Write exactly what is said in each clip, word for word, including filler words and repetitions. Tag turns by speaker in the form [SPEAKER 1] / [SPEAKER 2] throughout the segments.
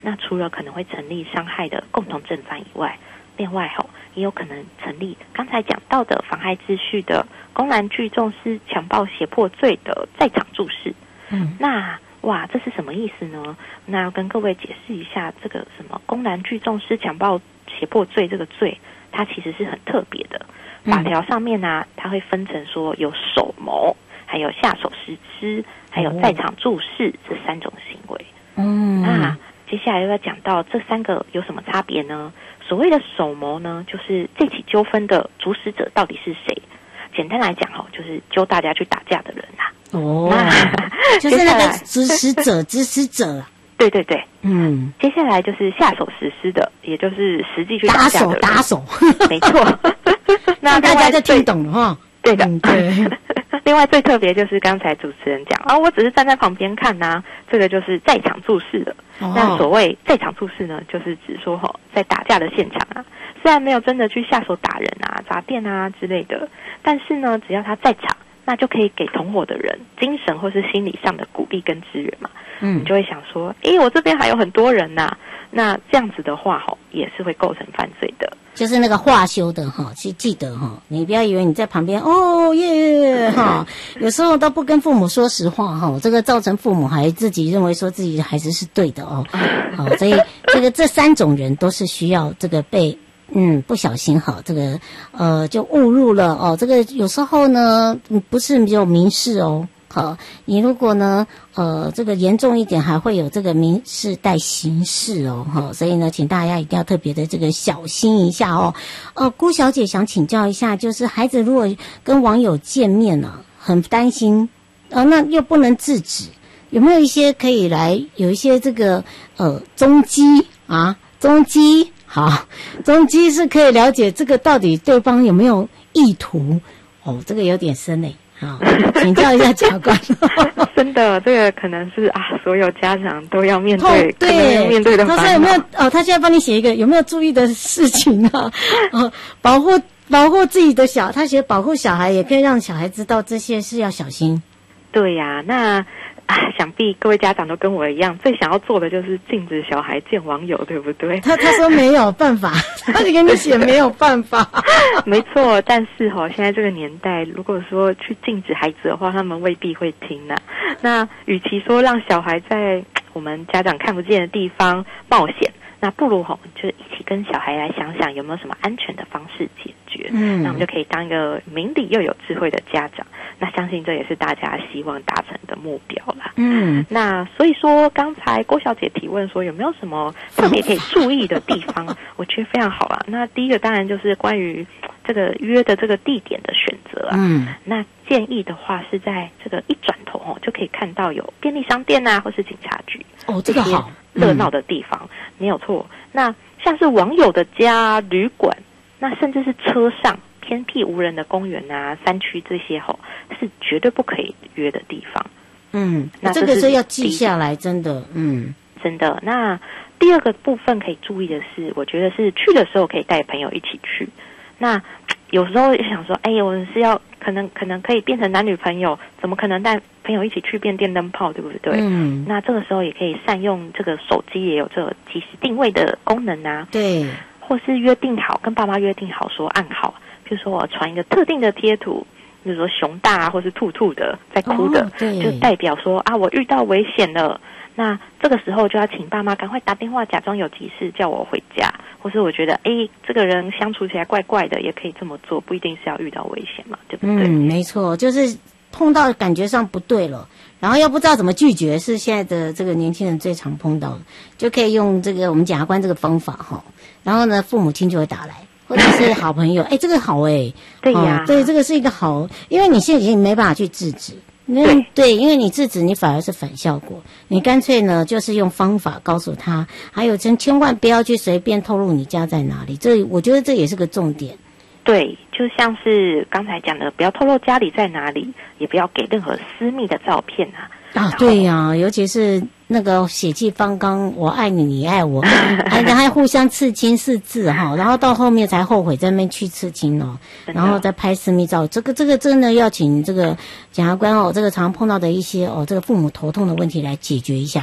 [SPEAKER 1] 那除了可能会成立伤害的共同正犯以外，另外吼、哦、也有可能成立刚才讲到的妨害秩序的公然聚众施强暴胁迫罪的在场注视。嗯，那哇，这是什么意思呢？那要跟各位解释一下，这个什么公然聚众施强暴胁迫罪这个罪，它其实是很特别的。法条上面呢、啊，它会分成说有首谋，还有下手实施，还有在场注视这三种行为。嗯，那接下来又要讲到这三个有什么差别呢？所谓的首谋呢，就是这起纠纷的主使者到底是谁？简单来讲哦，就是揪大家去打架的人啊。
[SPEAKER 2] 哦，就是那个指使者，指使者。
[SPEAKER 1] 对对对，嗯。接下来就是下手实施的，也就是实际去打架的人。
[SPEAKER 2] 打手，打手，
[SPEAKER 1] 没错。
[SPEAKER 2] 那大家就听懂了哈。
[SPEAKER 1] 对的，
[SPEAKER 2] 嗯、对。
[SPEAKER 1] 另外最特别就是刚才主持人讲啊，我只是站在旁边看呐、啊，这个就是在场注视的。哦、那所谓在场注视呢，就是指说哈、哦，在打架的现场啊，虽然没有真的去下手打人啊、砸店啊之类的，但是呢，只要他在场，那就可以给同伙的人精神或是心理上的鼓励跟支援嘛。嗯，你就会想说，诶，我这边还有很多人呐、啊，那这样子的话哈、哦，也是会构成犯罪的。
[SPEAKER 2] 就是那个话修的哈，去记得哈，你不要以为你在旁边哦耶哈，有时候都不跟父母说实话哈，这个造成父母还自己认为说自己的孩子是对的哦，好，所以这个这三种人都是需要这个被嗯不小心哈，这个呃就误入了哦，这个有时候呢不是没有民事哦。好，你如果呢，呃，这个严重一点，还会有这个民事带刑事哦，哈，所以呢，请大家一定要特别的这个小心一下哦。呃，辜小姐想请教一下，就是孩子如果跟网友见面呢、啊，很担心，呃，那又不能制止，有没有一些可以来有一些这个呃踪迹啊，踪迹，好，踪迹是可以了解这个到底对方有没有意图哦，这个有点深诶。好，请教一下检察官。
[SPEAKER 1] 真的，这个可能是啊，所有家长都要面对，
[SPEAKER 2] 哦、对，
[SPEAKER 1] 要面对的烦恼。
[SPEAKER 2] 他说有没有？哦，他现在帮你写一个有没有注意的事情啊？哦，保护保护自己的小，他写保护小孩，也可以让小孩知道这些事要小心。
[SPEAKER 1] 对呀、啊，那。啊，想必各位家长都跟我一样，最想要做的就是禁止小孩见网友，对不对？
[SPEAKER 2] 他他说没有办法，他就跟你写没有办法。
[SPEAKER 1] 没错，但是哈、哦，现在这个年代，如果说去禁止孩子的话，他们未必会听呐、啊。那与其说让小孩在我们家长看不见的地方冒险，那不如哈、哦，就一起跟小孩来想想有没有什么安全的方式解决。嗯，那我们就可以当一个明理又有智慧的家长。那相信这也是大家希望达成的目标啦。嗯，那所以说刚才郭小姐提问说有没有什么特别可以注意的地方，我觉得非常好啦。那第一个当然就是关于这个约的这个地点的选择啊。嗯，那建议的话是在这个一转头哦就可以看到有便利商店啊，或是警察局
[SPEAKER 2] 哦，这个好
[SPEAKER 1] 热闹的地方、嗯、没有错。那像是网友的家、旅馆，那甚至是车上。偏僻无人的公园啊、山区这些吼、哦，是绝对不可以约的地方。嗯，
[SPEAKER 2] 那这个是要记下来，真的，嗯，
[SPEAKER 1] 真的。那第二个部分可以注意的是，我觉得是去的时候可以带朋友一起去。那有时候想说，哎，我们是要可能可能可以变成男女朋友，怎么可能带朋友一起去变电灯泡，对不对？嗯。那这个时候也可以善用这个手机也有这个即时定位的功能啊。
[SPEAKER 2] 对。
[SPEAKER 1] 或是约定好，跟爸妈约定好说暗号。就是说我传一个特定的贴图，比如说熊大啊，或是兔兔的在哭的、哦，就代表说啊，我遇到危险了。那这个时候就要请爸妈赶快打电话，假装有急事叫我回家，或是我觉得哎，这个人相处起来怪怪的，也可以这么做，不一定是要遇到危险嘛，对不对？
[SPEAKER 2] 嗯，没错，就是碰到感觉上不对了，然后又不知道怎么拒绝，是现在的这个年轻人最常碰到的，就可以用这个我们检察官这个方法哈，然后呢，父母亲就会打来。或者是好朋友，哎，这个好哎，
[SPEAKER 1] 对呀、哦，
[SPEAKER 2] 对，这个是一个好，因为你现在已经没办法去制止，对对，因为你制止你反而是反效果，你干脆呢就是用方法告诉他，还有真千万不要去随便透露你家在哪里，这我觉得这也是个重点。
[SPEAKER 1] 对，就像是刚才讲的，不要透露家里在哪里，也不要给任何私密的照片啊。
[SPEAKER 2] 啊，对呀、啊，尤其是那个血气方刚，我爱你，你爱我，还还互相刺青四字哈，然后到后面才后悔在那边去刺青哦，然后再拍私密照，这个这个真的要请这个检察官哦，这个常碰到的一些哦，这个父母头痛的问题来解决一下。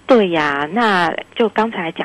[SPEAKER 1] 对呀，那就刚才讲